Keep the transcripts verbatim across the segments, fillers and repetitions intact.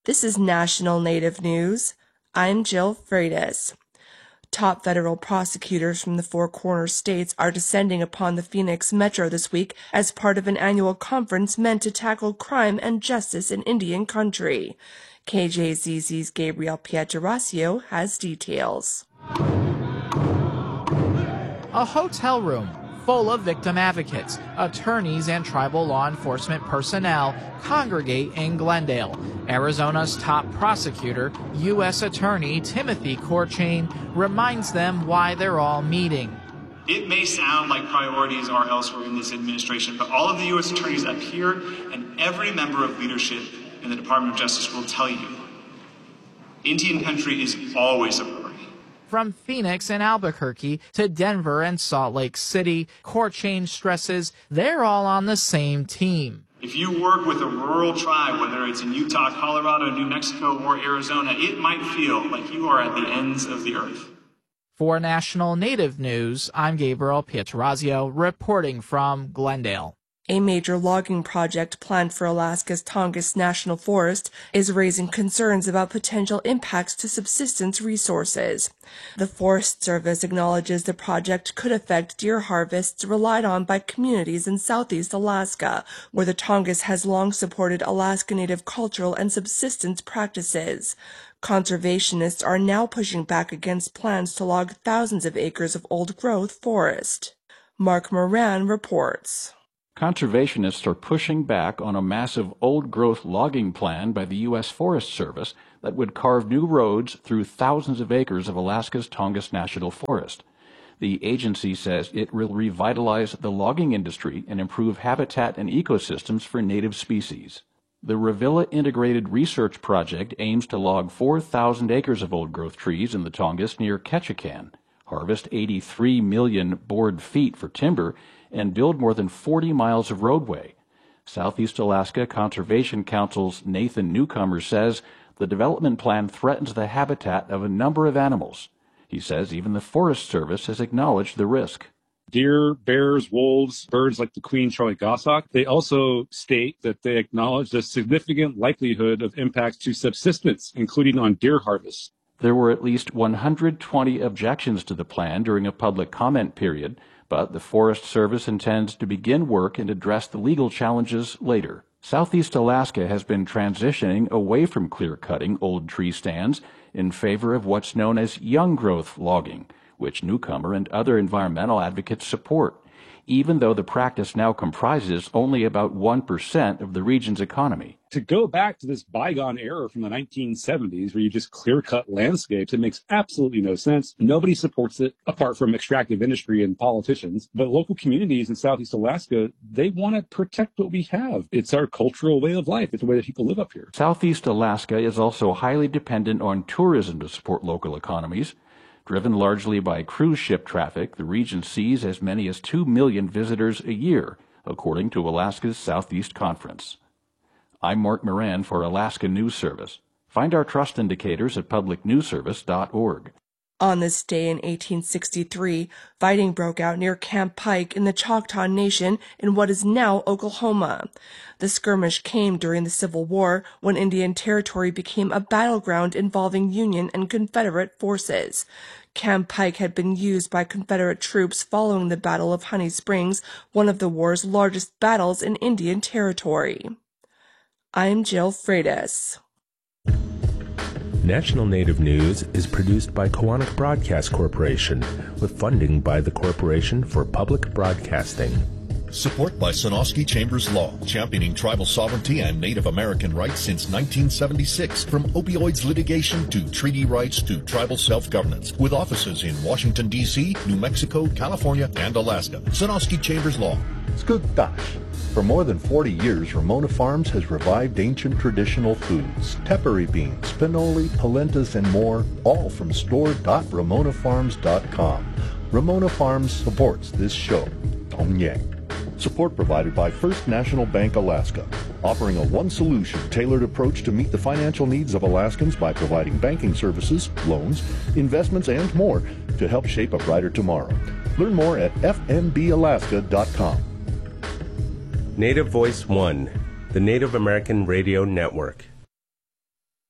This is National Native News. I'm Jill Freitas. Top federal prosecutors from the Four Corners states are descending upon the Phoenix Metro this week as part of an annual conference meant to tackle crime and justice in Indian country. K J Z Z's Gabriel Pietrasio has details. A hotel room full of victim advocates, attorneys, and tribal law enforcement personnel congregate in Glendale. Arizona's top prosecutor, U S Attorney Timothy Courchain, reminds them why they're all meeting. It may sound like priorities are elsewhere in this administration, but all of the U S attorneys up here and every member of leadership in the Department of Justice will tell you, Indian country is always a priority. From Phoenix and Albuquerque to Denver and Salt Lake City, Courchain stresses they're all on the same team. If you work with a rural tribe, whether it's in Utah, Colorado, New Mexico, or Arizona, it might feel like you are at the ends of the earth. For National Native News, I'm Gabriel Pietrasio reporting from Glendale. A major logging project planned for Alaska's Tongass National Forest is raising concerns about potential impacts to subsistence resources. The Forest Service acknowledges the project could affect deer harvests relied on by communities in southeast Alaska, where the Tongass has long supported Alaska Native cultural and subsistence practices. Conservationists are now pushing back against plans to log thousands of acres of old-growth forest. Mark Moran reports. Conservationists are pushing back on a massive old-growth logging plan by the U S Forest Service that would carve new roads through thousands of acres of Alaska's Tongass National Forest. The agency says it will revitalize the logging industry and improve habitat and ecosystems for native species. The Revilla Integrated Research Project aims to log four thousand acres of old-growth trees in the Tongass near Ketchikan, harvest eighty-three million board feet for timber, and build more than forty miles of roadway. Southeast Alaska Conservation Council's Nathan Newcomer says the development plan threatens the habitat of a number of animals. He says even the Forest Service has acknowledged the risk. Deer, bears, wolves, birds like the queen Charlie goshawk. They also state that they acknowledge the significant likelihood of impacts to subsistence, including on deer harvests. There were at least one hundred twenty objections to the plan during a public comment period, but the Forest Service intends to begin work and address the legal challenges later. Southeast Alaska has been transitioning away from clear-cutting old tree stands in favor of what's known as young-growth logging, which Newcomer and other environmental advocates support, even though the practice now comprises only about one percent of the region's economy. To go back to this bygone era from the nineteen seventies where you just clear-cut landscapes, it makes absolutely no sense. Nobody supports it apart from extractive industry and politicians. But local communities in Southeast Alaska, they want to protect what we have. It's our cultural way of life. It's the way that people live up here. Southeast Alaska is also highly dependent on tourism to support local economies. Driven largely by cruise ship traffic, the region sees as many as two million visitors a year, according to Alaska's Southeast Conference. I'm Mark Moran for Alaska News Service. Find our trust indicators at public news service dot org. On this day in eighteen sixty-three, fighting broke out near Camp Pike in the Choctaw Nation in what is now Oklahoma. The skirmish came during the Civil War when Indian Territory became a battleground involving Union and Confederate forces. Camp Pike had been used by Confederate troops following the Battle of Honey Springs, one of the war's largest battles in Indian Territory. I'm Jill Freitas. National Native News is produced by Koahnic Broadcast Corporation with funding by the Corporation for Public Broadcasting. Support by Sonosky Chambers Law, championing tribal sovereignty and Native American rights since nineteen seventy-six. From opioids litigation to treaty rights to tribal self-governance. With offices in Washington, D C, New Mexico, California, and Alaska. Sonosky Chambers Law. Skugtash. For more than forty years, Ramona Farms has revived ancient traditional foods, tepary beans, spinoli, polentas, and more, all from store dot ramona farms dot com. Ramona Farms supports this show. Tom Yang. Support provided by First National Bank Alaska, offering a one-solution tailored approach to meet the financial needs of Alaskans by providing banking services, loans, investments, and more to help shape a brighter tomorrow. Learn more at f n b alaska dot com. Native Voice One, the Native American Radio Network.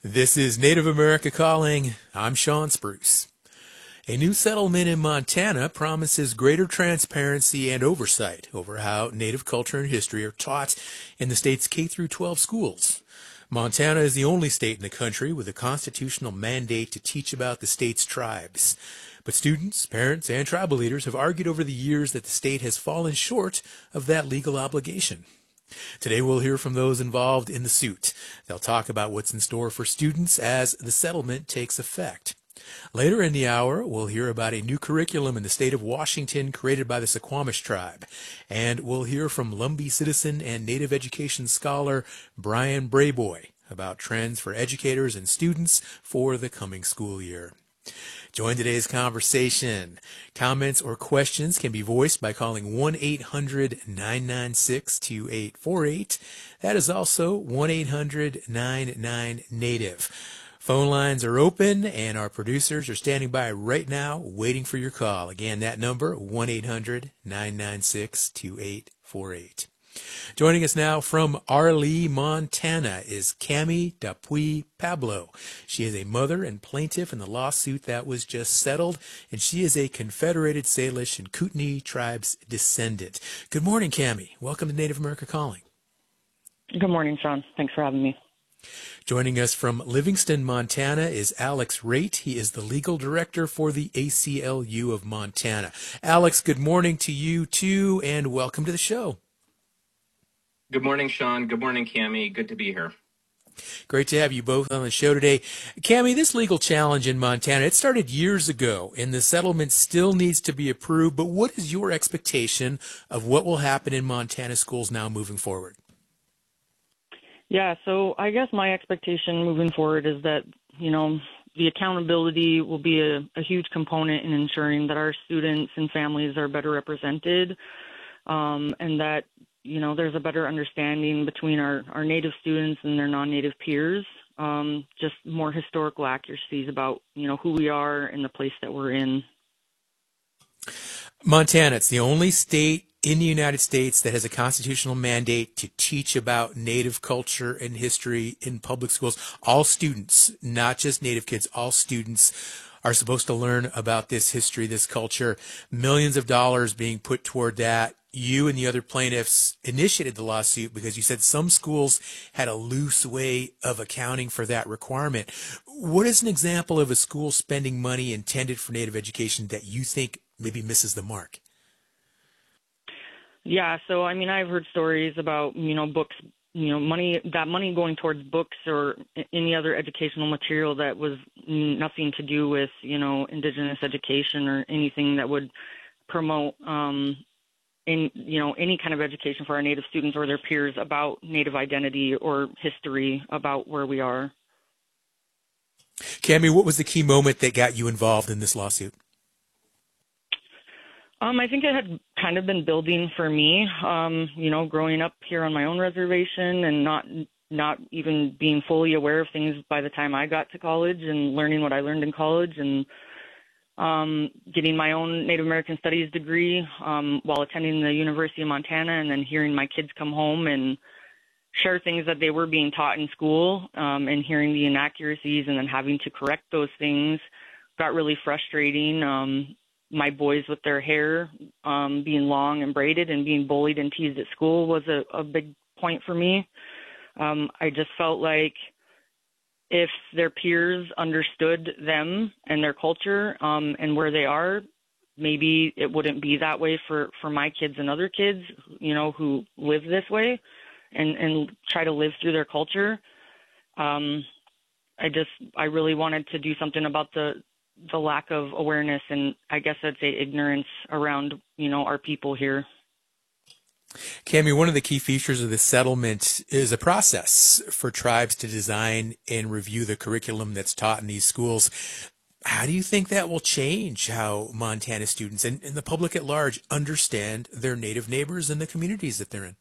This is Native America Calling. I'm Sean Spruce. A new settlement in Montana promises greater transparency and oversight over how Native culture and history are taught in the state's K through twelve schools. Montana is the only state in the country with a constitutional mandate to teach about the state's tribes. But students, parents, and tribal leaders have argued over the years that the state has fallen short of that legal obligation. Today we'll hear from those involved in the suit. They'll talk about what's in store for students as the settlement takes effect. Later in the hour, we'll hear about a new curriculum in the state of Washington created by the Suquamish tribe. And we'll hear from Lumbee citizen and Native education scholar Brian Brayboy about trends for educators and students for the coming school year. Join today's conversation. Comments or questions can be voiced by calling one eight hundred nine nine six two eight four eight. That is also one eight hundred nine nine native. Phone lines are open, and our producers are standing by right now waiting for your call. Again, that number, one eight hundred nine nine six two eight four eight. Joining us now from Arlee, Montana, is Cami Dupuy Pablo. She is a mother and plaintiff in the lawsuit that was just settled, and she is a Confederated Salish and Kootenai tribes descendant. Good morning, Cami. Welcome to Native America Calling. Good morning, Sean. Thanks for having me. Joining us from Livingston, Montana, is Alex Raitt. He is the legal director for the A C L U of Montana. Alex, good morning to you, too, and welcome to the show. Good morning, Sean. Good morning, Cami. Good to be here. Great to have you both on the show today. Cami, this legal challenge in Montana, it started years ago, and the settlement still needs to be approved, but what is your expectation of what will happen in Montana schools now moving forward? Yeah, so I guess my expectation moving forward is that, you know, the accountability will be a, a huge component in ensuring that our students and families are better represented, um, and that, you know, there's a better understanding between our, our Native students and their non-Native peers, um, just more historical accuracies about, you know, who we are and the place that we're in. Montana, it's the only state in the United States that has a constitutional mandate to teach about Native culture and history in public schools. All students, not just Native kids, all students are supposed to learn about this history, this culture. Millions of dollars being put toward that. You and the other plaintiffs initiated the lawsuit because you said some schools had a loose way of accounting for that requirement. What is an example of a school spending money intended for Native education that you think maybe misses the mark? Yeah, so I mean, I've heard stories about, you know, books, you know, money, that money going towards books or any other educational material that was nothing to do with, you know, Indigenous education or anything that would promote, um, in, you know, any kind of education for our Native students or their peers about Native identity or history about where we are. Cami, what was the key moment that got you involved in this lawsuit? Um, I think it had kind of been building for me, um, you know, growing up here on my own reservation and not not even being fully aware of things by the time I got to college and learning what I learned in college and um, getting my own Native American Studies degree um, while attending the University of Montana, and then hearing my kids come home and share things that they were being taught in school, um, and hearing the inaccuracies and then having to correct those things got really frustrating. Um, my boys with their hair um, being long and braided and being bullied and teased at school was a, a big point for me. Um, I just felt like if their peers understood them and their culture um, and where they are, maybe it wouldn't be that way for, for my kids and other kids, you know, who live this way and, and try to live through their culture. Um, I just, I really wanted to do something about the, the lack of awareness and I guess I'd say ignorance around, you know, our people here. Cami, one of the key features of this settlement is a process for tribes to design and review the curriculum that's taught in these schools. How do you think that will change how Montana students and, and the public at large understand their Native neighbors and the communities that they're in?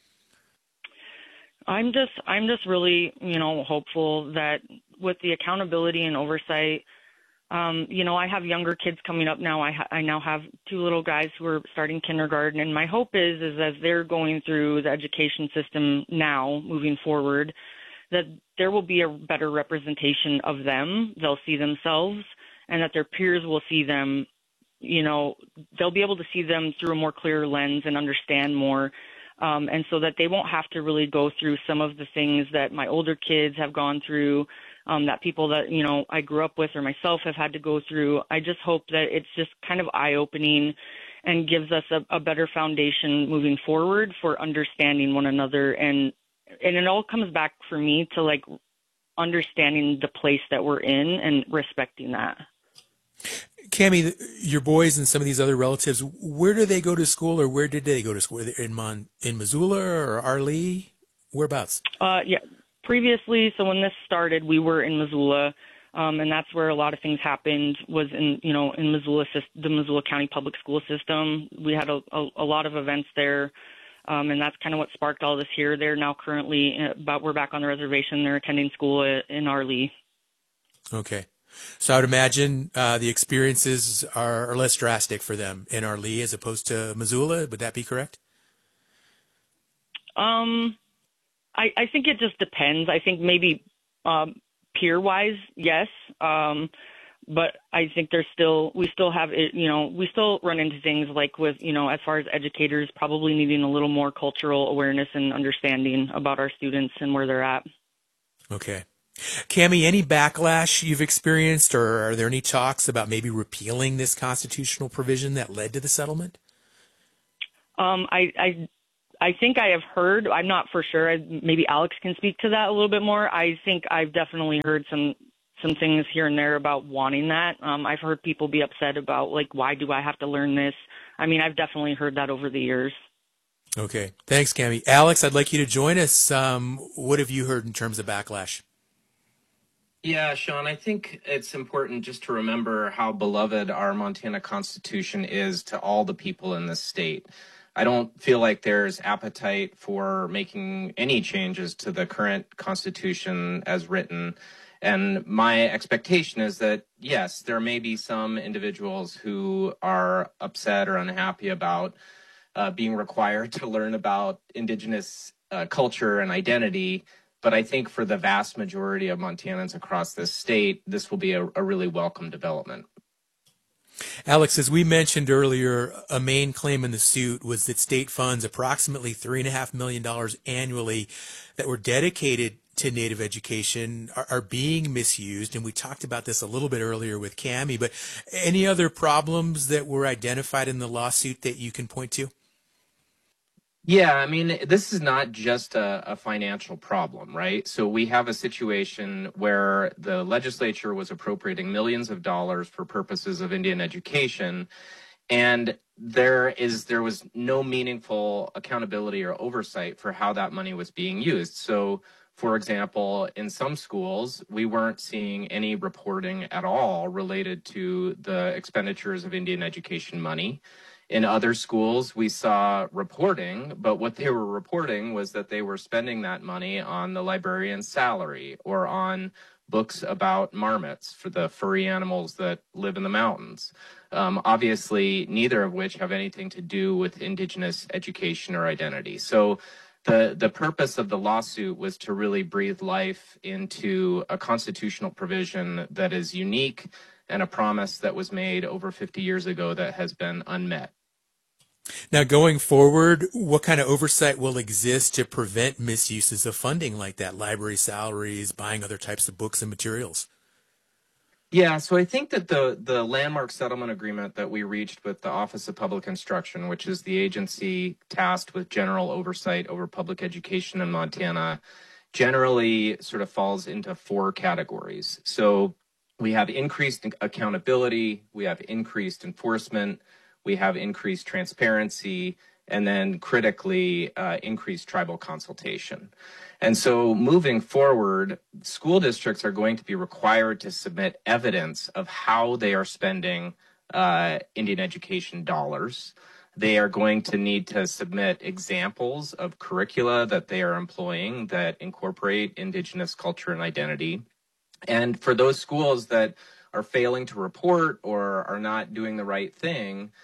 I'm just, I'm just really, you know, hopeful that with the accountability and oversight, Um, you know, I have younger kids coming up now. I, ha- I now have two little guys who are starting kindergarten, and my hope is, is as they're going through the education system now, moving forward, that there will be a better representation of them. They'll see themselves, and that their peers will see them, you know, they'll be able to see them through a more clear lens and understand more. Um, and so that they won't have to really go through some of the things that my older kids have gone through, um, that people that, you know, I grew up with or myself have had to go through. I just hope that it's just kind of eye-opening and gives us a, a better foundation moving forward for understanding one another. And, and it all comes back for me to like understanding the place that we're in and respecting that. Cammie, your boys and some of these other relatives, where do they go to school, or where did they go to school? In Mon in Missoula or Arlee? Whereabouts? Uh, yeah, previously, so when this started, we were in Missoula, um, and that's where a lot of things happened. Was in you know in Missoula, the Missoula County Public School System. We had a, a, a lot of events there, um, and that's kind of what sparked all this here. They're now currently, but we're back on the reservation. They're attending school in Arlee. Okay. So I would imagine uh, the experiences are, are less drastic for them in Arlee as opposed to Missoula. Would that be correct? Um, I, I think it just depends. I think maybe um, peer-wise, yes. Um, but I think there's still, we still have it, you know, we still run into things like with, you know, as far as educators probably needing a little more cultural awareness and understanding about our students and where they're at. Okay. Cammie, any backlash you've experienced, or are there any talks about maybe repealing this constitutional provision that led to the settlement? Um, I, I, I think I have heard, I'm not for sure, maybe Alex can speak to that a little bit more. I think I've definitely heard some, some things here and there about wanting that. Um, I've heard people be upset about, like, why do I have to learn this? I mean, I've definitely heard that over the years. Okay. Thanks, Cammie. Alex, I'd like you to join us. Um, what have you heard in terms of backlash? Yeah, Sean, I think it's important just to remember how beloved our Montana Constitution is to all the people in this state. I don't feel like there's appetite for making any changes to the current Constitution as written. And my expectation is that, yes, there may be some individuals who are upset or unhappy about uh, being required to learn about Indigenous uh, culture and identity. But I think for the vast majority of Montanans across this state, this will be a, a really welcome development. Alex, as we mentioned earlier, a main claim in the suit was that state funds, approximately three point five million dollars annually, that were dedicated to Native education are, are being misused. And we talked about this a little bit earlier with Cammie, but any other problems that were identified in the lawsuit that you can point to? Yeah, I mean, this is not just a, a financial problem, right? So we have a situation where the legislature was appropriating millions of dollars for purposes of Indian education, and there is there was no meaningful accountability or oversight for how that money was being used. So, for example, in some schools, we weren't seeing any reporting at all related to the expenditures of Indian education money. In other schools, we saw reporting, but what they were reporting was that they were spending that money on the librarian's salary or on books about marmots for the furry animals that live in the mountains. Um, obviously, neither of which have anything to do with Indigenous education or identity. So the, the purpose of the lawsuit was to really breathe life into a constitutional provision that is unique and a promise that was made over fifty years ago that has been unmet. Now, going forward, what kind of oversight will exist to prevent misuses of funding like that, library salaries, buying other types of books and materials? Yeah, so I think that the, the landmark settlement agreement that we reached with the Office of Public Instruction, which is the agency tasked with general oversight over public education in Montana, generally sort of falls into four categories. So we have increased accountability, we have increased enforcement, we have increased transparency, and then critically uh, increased tribal consultation. And so moving forward, school districts are going to be required to submit evidence of how they are spending uh, Indian education dollars. They are going to need to submit examples of curricula that they are employing that incorporate Indigenous culture and identity. And for those schools that are failing to report or are not doing the right thing,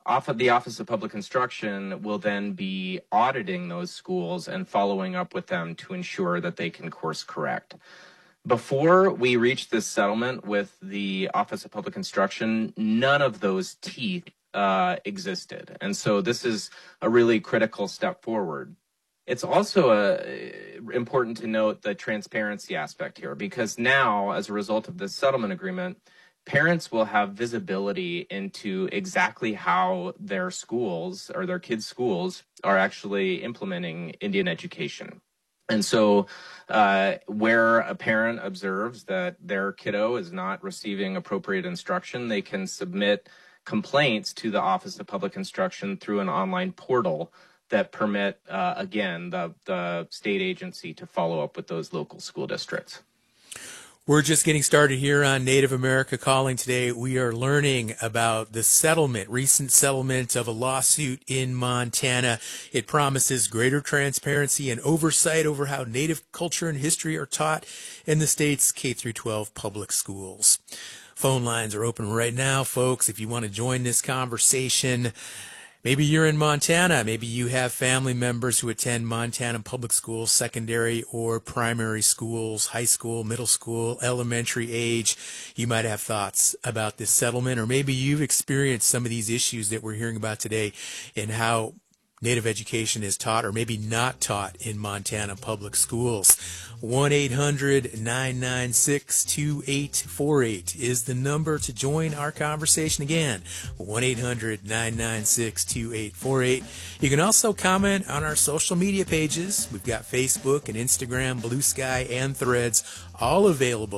off of the Office of Public Instruction will then be auditing those schools and following up with them to ensure that they can course correct. Before we reached this settlement with the Office of Public Instruction, none of those teeth uh, existed. And so this is a really critical step forward. It's also uh, important to note the transparency aspect here, because now, as a result of this settlement agreement, parents will have visibility into exactly how their schools or their kids' schools are actually implementing Indian education. And so uh, where a parent observes that their kiddo is not receiving appropriate instruction, they can submit complaints to the Office of Public Instruction through an online portal that permit, uh, again, the, the state agency to follow up with those local school districts. We're just getting started here on Native America Calling today. We are learning about the settlement, recent settlement of a lawsuit in Montana. It promises greater transparency and oversight over how Native culture and history are taught in the state's K through twelve public schools. Phone lines are open right now, folks, if you want to join this conversation. Maybe you're in Montana. Maybe you have family members who attend Montana public schools, secondary or primary schools, high school, middle school, elementary age. You might have thoughts about this settlement, or maybe you've experienced some of these issues that we're hearing about today and how Native education is taught or maybe not taught in Montana public schools. one eight hundred nine nine six two eight four eight is the number to join our conversation. Again, one eight hundred nine nine six two eight four eight. You can also comment on our social media pages. We've got Facebook and Instagram, Blue Sky, and Threads, all available